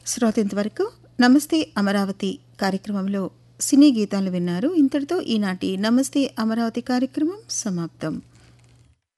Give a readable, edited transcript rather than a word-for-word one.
శ్రోత ఇంతవరకు నమస్తే అమరావతి కార్యక్రమంలో సినీ గీతాలు విన్నారు. ఇంతటితో ఈనాటి నమస్తే అమరావతి కార్యక్రమం సమాప్తం.